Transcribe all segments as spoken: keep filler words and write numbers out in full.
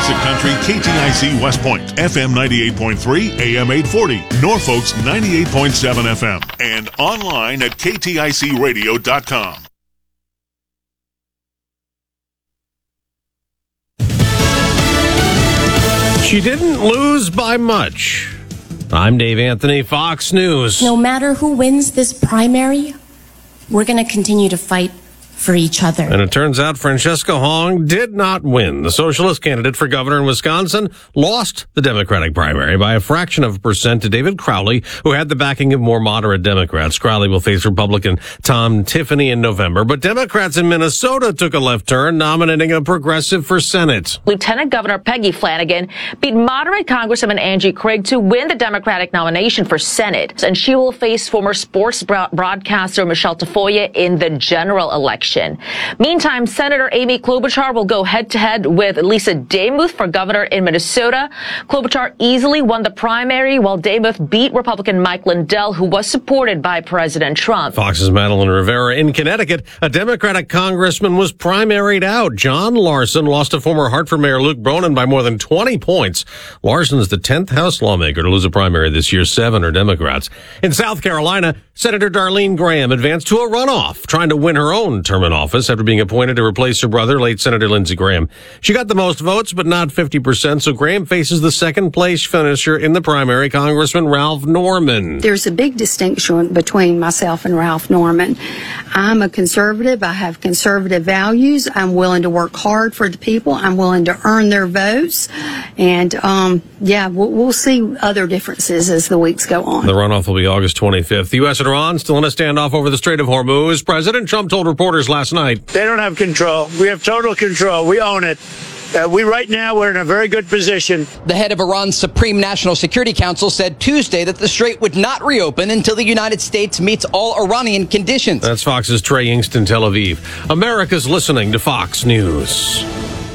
Classic Country K T I C West Point, F M ninety-eight point three, A M eight forty, Norfolk's ninety-eight point seven F M, and online at K T I C radio dot com. She didn't lose by much. I'm Dave Anthony, Fox News. No matter who wins this primary, we're going to continue to fight for each other. And it turns out Francesca Hong did not win. The socialist candidate for governor in Wisconsin lost the Democratic primary by a fraction of a percent to David Crowley, who had the backing of more moderate Democrats. Crowley will face Republican Tom Tiffany in November. But Democrats in Minnesota took a left turn, nominating a progressive for Senate. Lieutenant Governor Peggy Flanagan beat moderate Congresswoman Angie Craig to win the Democratic nomination for Senate. And she will face former sports broadcaster Michelle Tafoya in the general election. Meantime, Senator Amy Klobuchar will go head-to-head with Lisa Demuth for governor in Minnesota. Klobuchar easily won the primary, while Demuth beat Republican Mike Lindell, who was supported by President Trump. Fox's Madeline Rivera in Connecticut. A Democratic congressman was primaried out. John Larson lost to former Hartford Mayor Luke Bronin by more than twenty points. Larson is the tenth House lawmaker to lose a primary this year. Seven are Democrats. In South Carolina, Senator Darlene Graham advanced to a runoff, trying to win her own term in office after being appointed to replace her brother, late Senator Lindsey Graham. She got the most votes, but not fifty percent, so Graham faces the second-place finisher in the primary, Congressman Ralph Norman. There's a big distinction between myself and Ralph Norman. I'm a conservative. I have conservative values. I'm willing to work hard for the people. I'm willing to earn their votes. And, um, yeah, we'll, we'll see other differences as the weeks go on. The runoff will be August twenty-fifth. The U S and Iran still in a standoff over the Strait of Hormuz. President Trump told reporters last night, they don't have control. We have total control. We own it. Uh, we right now, we're in a very good position. The head of Iran's Supreme National Security Council said Tuesday that the strait would not reopen until the United States meets all Iranian conditions. That's Fox's Trey Yingst in Tel Aviv. America's listening to Fox News.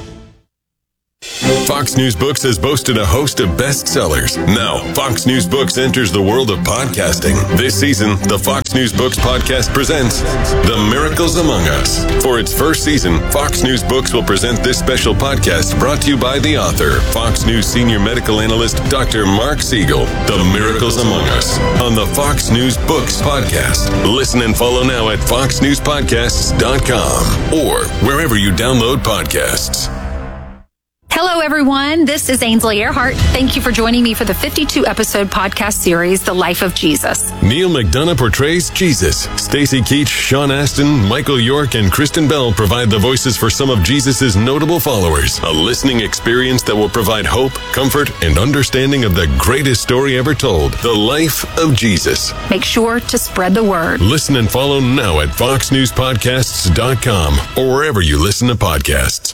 Fox News Books has boasted a host of bestsellers. Now, Fox News Books enters the world of podcasting. This season, the Fox News Books podcast presents The Miracles Among Us. For its first season, Fox News Books will present this special podcast brought to you by the author, Fox News senior medical analyst, Doctor Mark Siegel. The Miracles Among Us on the Fox News Books podcast. Listen and follow now at fox news podcasts dot com or wherever you download podcasts. Hello, everyone. This is Ainsley Earhart. Thank you for joining me for the fifty-two episode podcast series, The Life of Jesus. Neil McDonough portrays Jesus. Stacy Keach, Sean Astin, Michael York, and Kristen Bell provide the voices for some of Jesus' notable followers. A listening experience that will provide hope, comfort, and understanding of the greatest story ever told, the life of Jesus. Make sure to spread the word. Listen and follow now at fox news podcasts dot com or wherever you listen to podcasts.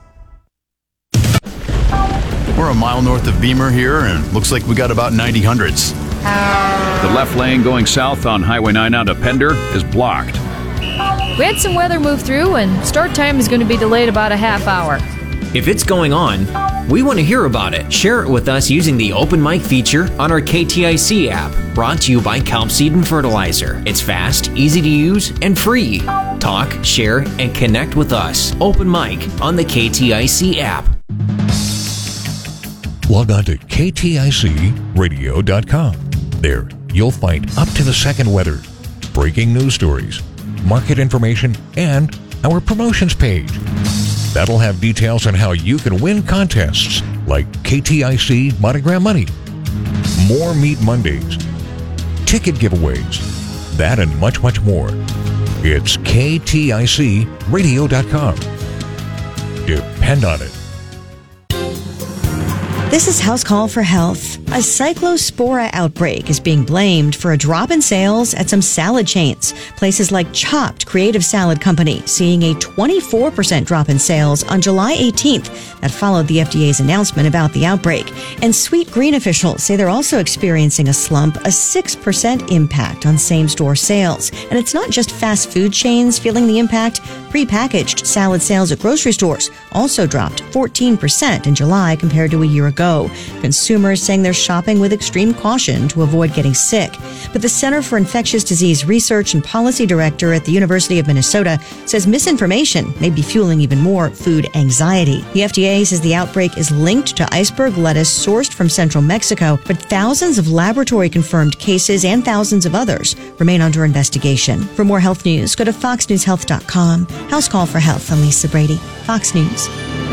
We're a mile north of Beamer here, and looks like we got about ninety hundreds. The left lane going south on Highway nine out of Pender is blocked. We had some weather move through, and start time is going to be delayed about a half hour. If it's going on, we want to hear about it. Share it with us using the Open Mic feature on our K T I C app, brought to you by Kelp Seed and Fertilizer. It's fast, easy to use, and free. Talk, share, and connect with us. Open Mic on the K T I C app. Log on to K T I C radio dot com. There, you'll find up-to-the-second weather, breaking news stories, market information, and our promotions page. That'll have details on how you can win contests like K T I C Monogram Money, more Meet Mondays, ticket giveaways, that and much, much more. It's K T I C radio dot com. Depend on it. This is House Call for Health. A cyclospora outbreak is being blamed for a drop in sales at some salad chains. Places like Chopped Creative Salad Company seeing a twenty-four percent drop in sales on July eighteenth. That followed the F D A's announcement about the outbreak. And Sweet Green officials say they're also experiencing a slump, a six percent impact on same-store sales. And it's not just fast food chains feeling the impact. Prepackaged salad sales at grocery stores also dropped fourteen percent in July compared to a year ago. Consumers saying they're shopping with extreme caution to avoid getting sick. But the Center for Infectious Disease Research and Policy Director at the University of Minnesota says misinformation may be fueling even more food anxiety. The F D A says the outbreak is linked to iceberg lettuce sourced from central Mexico, but thousands of laboratory-confirmed cases and thousands of others remain under investigation. For more health news, go to fox news health dot com. House Call for Health. I'm Lisa Brady, Fox News.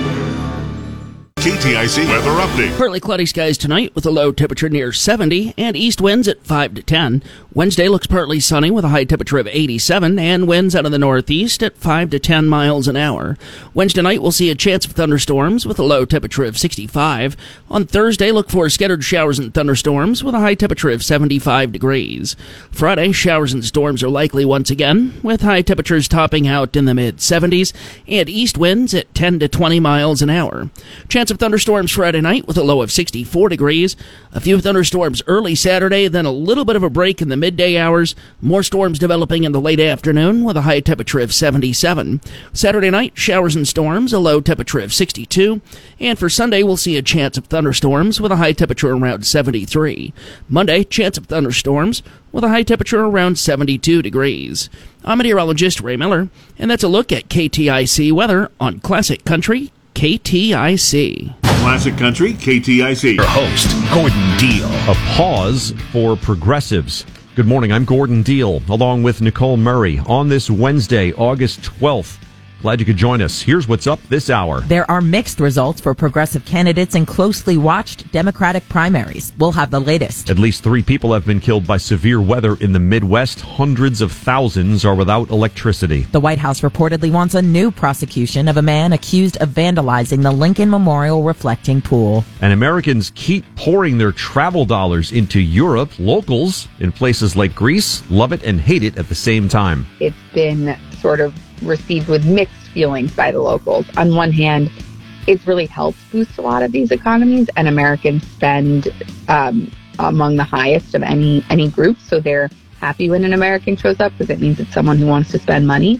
K T I C weather update. Partly cloudy skies tonight with a low temperature near seventy and east winds at five to ten. Wednesday looks partly sunny with a high temperature of eighty-seven and winds out of the northeast at five to ten miles an hour. Wednesday night we'll see a chance of thunderstorms with a low temperature of sixty-five. On Thursday, look for scattered showers and thunderstorms with a high temperature of seventy-five degrees. Friday, showers and storms are likely once again with high temperatures topping out in the mid seventies and east winds at ten to twenty miles an hour. Chance of thunderstorms Friday night with a low of sixty-four degrees. A few thunderstorms early Saturday, then a little bit of a break in the midday hours. More storms developing in the late afternoon with a high temperature of seventy-seven. Saturday night, showers and storms, a low temperature of sixty-two. And for Sunday, we'll see a chance of thunderstorms with a high temperature around seventy-three. Monday, chance of thunderstorms with a high temperature around seventy-two degrees. I'm meteorologist Ray Miller, and that's a look at K T I C weather on Classic Country K T I C. Classic Country K T I C. Your host, Gordon Deal. A pause for progressives. Good morning, I'm Gordon Deal, along with Nicole Murray, on this Wednesday, August twelfth. Glad you could join us. Here's what's up this hour. There are mixed results for progressive candidates in closely watched Democratic primaries. We'll have the latest. At least three people have been killed by severe weather in the Midwest. Hundreds of thousands are without electricity. The White House reportedly wants a new prosecution of a man accused of vandalizing the Lincoln Memorial reflecting pool. And Americans keep pouring their travel dollars into Europe. Locals in places like Greece love it and hate it at the same time. It's been sort of received with mixed feelings by the locals. On one hand, it's really helped boost a lot of these economies, and Americans spend um, among the highest of any any group, so they're happy when an American shows up because it means it's someone who wants to spend money,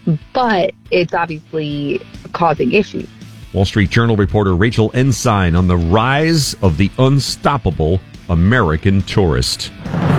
but it's obviously causing issues. Wall Street Journal reporter Rachel Ensign on the rise of the unstoppable American tourist.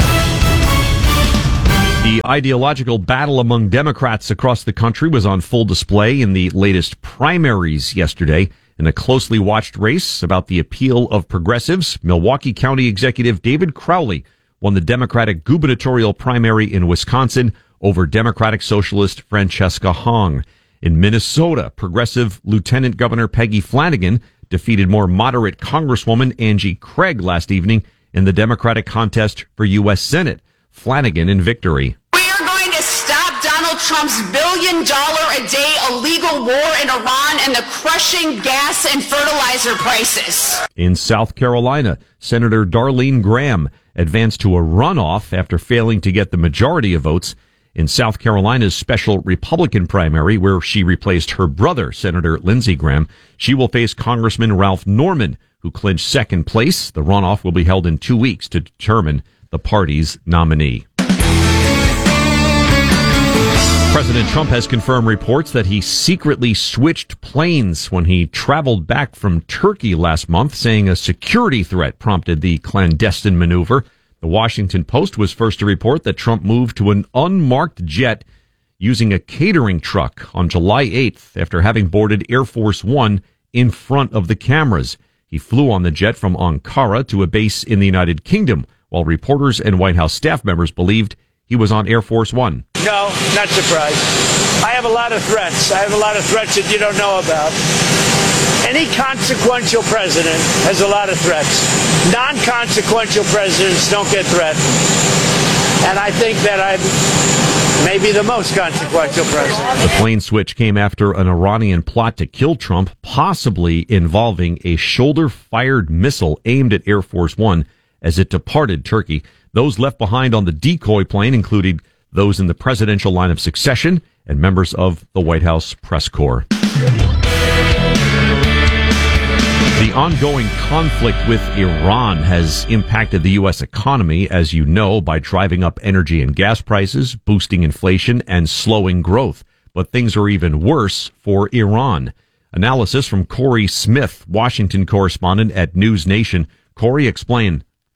The ideological battle among Democrats across the country was on full display in the latest primaries yesterday. In a closely watched race about the appeal of progressives, Milwaukee County Executive David Crowley won the Democratic gubernatorial primary in Wisconsin over Democratic Socialist Francesca Hong. In Minnesota, progressive Lieutenant Governor Peggy Flanagan defeated more moderate Congresswoman Angie Craig last evening in the Democratic contest for U S Senate. Flanagan in victory. We are going to stop Donald Trump's billion dollar a day illegal war in Iran and the crushing gas and fertilizer prices. In South Carolina, Senator Darlene Graham advanced to a runoff after failing to get the majority of votes in South Carolina's special Republican primary, where she replaced her brother, Senator Lindsey Graham. She will face Congressman Ralph Norman, who clinched second place. The runoff will be held in two weeks to determine the party's nominee. President Trump has confirmed reports that he secretly switched planes when he traveled back from Turkey last month, saying a security threat prompted the clandestine maneuver. The Washington Post was first to report that Trump moved to an unmarked jet using a catering truck on July eighth after having boarded Air Force One in front of the cameras. He flew on the jet from Ankara to a base in the United Kingdom, while reporters and White House staff members believed he was on Air Force One. No, not surprised. I have a lot of threats. I have a lot of threats that you don't know about. Any consequential president has a lot of threats. Non-consequential presidents don't get threatened. And I think that I'm maybe the most consequential president. The plane switch came after an Iranian plot to kill Trump, possibly involving a shoulder-fired missile aimed at Air Force One as it departed Turkey. Those left behind on the decoy plane included those in the presidential line of succession and members of the White House press corps. The ongoing conflict with Iran has impacted the U S economy, as you know, by driving up energy and gas prices, boosting inflation, and slowing growth. But things are even worse for Iran. Analysis from Corey Smith, Washington correspondent at News Nation. Corey, explain,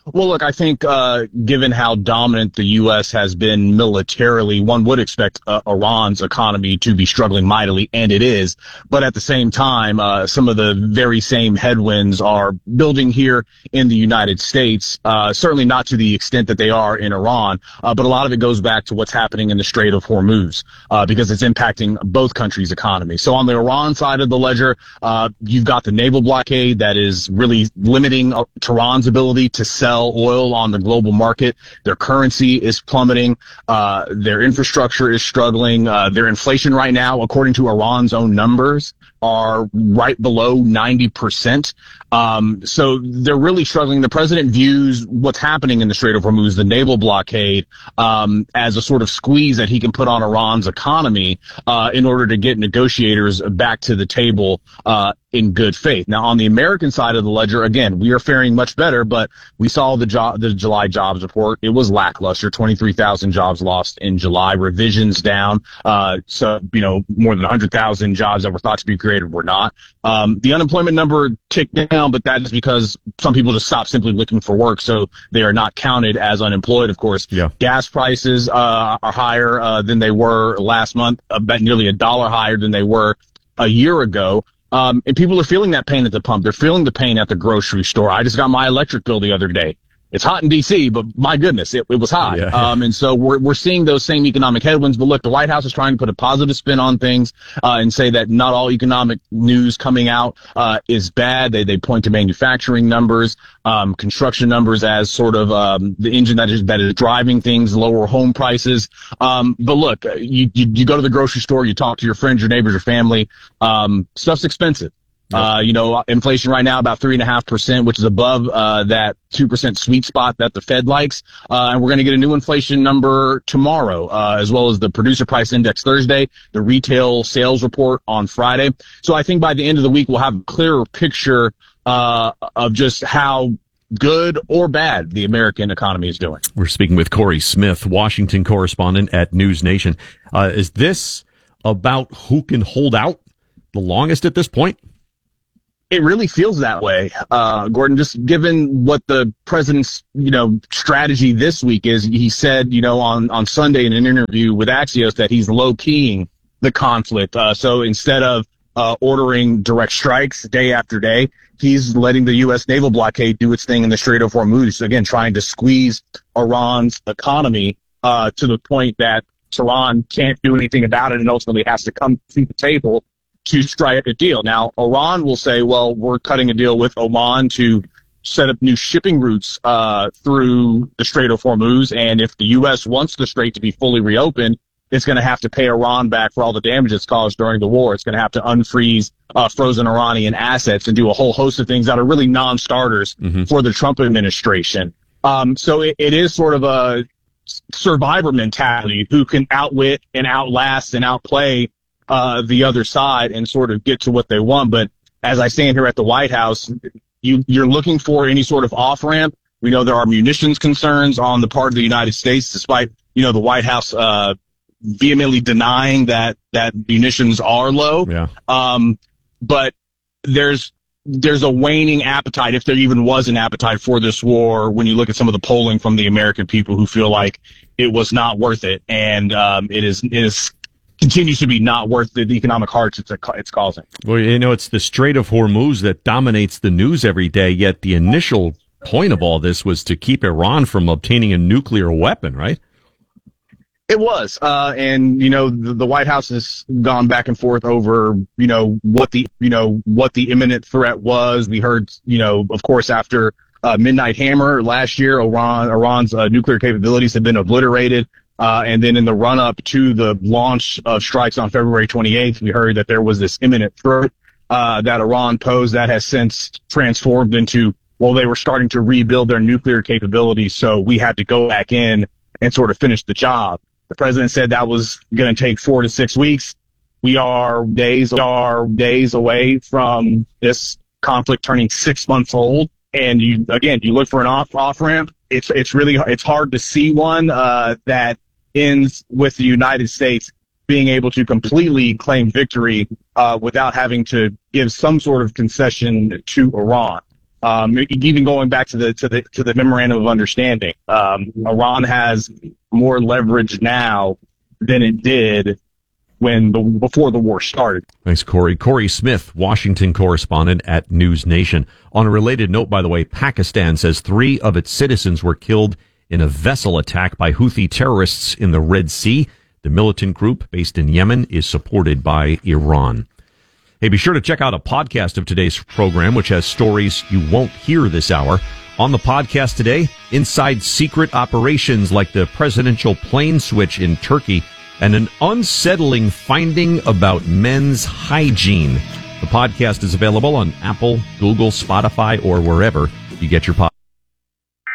Well, look, I think uh, given how dominant the U S has been militarily, one would expect uh, Iran's economy to be struggling mightily, and it is. But at the same time, uh, some of the very same headwinds are building here in the United States, uh, certainly not to the extent that they are in Iran, uh, but a lot of it goes back to what's happening in the Strait of Hormuz, uh, because it's impacting both countries' economies. So on the Iran side of the ledger, uh, you've got the naval blockade that is really limiting uh, Tehran's ability to sell oil on the global market. Their currency is plummeting. Uh, their infrastructure is struggling. Uh, their inflation right now, according to Iran's own numbers, are right below ninety percent. Um, so they're really struggling. The president views what's happening in the Strait of Hormuz, the naval blockade, um, as a sort of squeeze that he can put on Iran's economy uh, in order to get negotiators back to the table uh, in good faith. Now, on the American side of the ledger, again, we are faring much better, but we saw the job, the July jobs report. It was lackluster. twenty-three thousand jobs lost in July, revisions down. Uh, so, you know, more than one hundred thousand jobs that were thought to be created were not. Um, the unemployment number ticked down, but that is because some people just stopped simply looking for work, so they are not counted as unemployed, of course. Yeah. Gas prices uh, are higher uh, than they were last month, about nearly a dollar higher than they were a year ago. Um, and people are feeling that pain at the pump. They're feeling the pain at the grocery store. I just got my electric bill the other day. It's hot in D C, but my goodness, it, it was hot. Yeah. Um, and so we're, we're seeing those same economic headwinds. But look, the White House is trying to put a positive spin on things, uh, and say that not all economic news coming out, uh, is bad. They, they point to manufacturing numbers, um, construction numbers as sort of, um, the engine that is, that is driving things, lower home prices. Um, but look, you, you, you go to the grocery store, you talk to your friends, your neighbors, your family, um, stuff's expensive. Uh, you know, inflation right now about three and a half percent, which is above, uh, that two percent sweet spot that the Fed likes. Uh, and we're going to get a new inflation number tomorrow, uh, as well as the producer price index Thursday, the retail sales report on Friday. So I think by the end of the week, we'll have a clearer picture, uh, of just how good or bad the American economy is doing. We're speaking with Corey Smith, Washington correspondent at News Nation. Uh, is this about who can hold out the longest at this point? It really feels that way, uh, Gordon, just given what the president's, you know, strategy this week is. He said, you know, on, on Sunday in an interview with Axios that he's low-keying the conflict. Uh, so instead of uh, ordering direct strikes day after day, he's letting the U S naval blockade do its thing in the Strait of Hormuz, again, trying to squeeze Iran's economy uh, to the point that Tehran can't do anything about it and ultimately has to come to the table to strike a deal. Now, Iran will say, well, we're cutting a deal with Oman to set up new shipping routes uh, through the Strait of Hormuz, and if the U S wants the strait to be fully reopened, it's going to have to pay Iran back for all the damage it's caused during the war. It's going to have to unfreeze uh, frozen Iranian assets and do a whole host of things that are really non-starters mm-hmm. for the Trump administration. Um, so it, it is sort of a survivor mentality, who can outwit and outlast and outplay Uh, the other side and sort of get to what they want. But as I stand here at the White House, you, you're looking for any sort of off-ramp. We know there are munitions concerns on the part of the United States, despite, you know, the White House uh, vehemently denying that, that munitions are low. Yeah. Um, but there's there's a waning appetite, if there even was an appetite for this war, when you look at some of the polling from the American people who feel like it was not worth it. And um, it is it is continues to be not worth the economic hardship it's, it's causing. Well, you know, it's the Strait of Hormuz that dominates the news every day, yet the initial point of all this was to keep Iran from obtaining a nuclear weapon, right? It was. Uh, and, you know, the, the White House has gone back and forth over, you know, what the, you know, what the imminent threat was. We heard, you know, of course, after uh, Midnight Hammer last year, Iran, Iran's uh, nuclear capabilities have been obliterated. Uh, and then in the run-up to the launch of strikes on February twenty-eighth, we heard that there was this imminent threat uh, that Iran posed that has since transformed into, well, they were starting to rebuild their nuclear capabilities, so we had to go back in and sort of finish the job. The president said that was going to take four to six weeks. We are days, are days away from this conflict turning six months old. And you, again, you look for an off, off ramp. It's, it's really, it's hard to see one, uh, that ends with the United States being able to completely claim victory, uh, without having to give some sort of concession to Iran. Um, even going back to the to the to the memorandum of understanding, um, Iran has more leverage now than it did when the, before the war started. Thanks, Corey. Corey Smith, Washington correspondent at News Nation. On a related note, by the way, Pakistan says three of its citizens were killed in a vessel attack by Houthi terrorists in the Red Sea. The militant group based in Yemen is supported by Iran. Hey, be sure to check out a podcast of today's program, which has stories you won't hear this hour. On the podcast today, inside secret operations like the presidential plane switch in Turkey and an unsettling finding about men's hygiene. The podcast is available on Apple, Google, Spotify, or wherever you get your podcast.